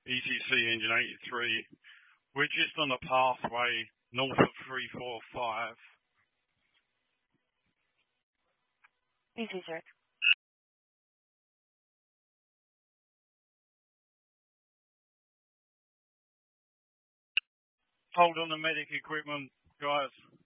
ETC engine 83. We're just on a pathway north of 345. Easy, sir. Hold on the medic equipment, guys.